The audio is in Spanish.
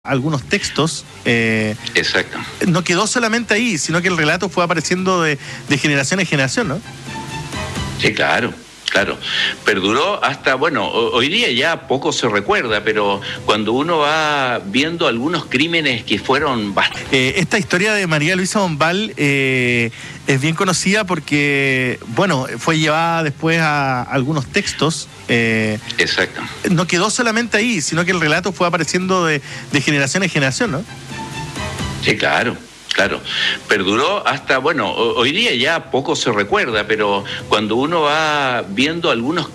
algunos textos, Exacto. no quedó solamente ahí, sino que el relato fue apareciendo de generación en generación, ¿no? Sí, claro. Claro, perduró hasta, bueno, hoy día ya poco se recuerda, pero cuando uno va viendo algunos crímenes que fueron bastante... Esta historia de María Luisa Bombal es bien conocida porque, bueno, fue llevada después a algunos textos. Exacto. No quedó solamente ahí, sino que el relato fue apareciendo de generación en generación, ¿no? Sí, claro. Claro, perduró hasta, bueno, hoy día ya poco se recuerda, pero cuando uno va viendo algunos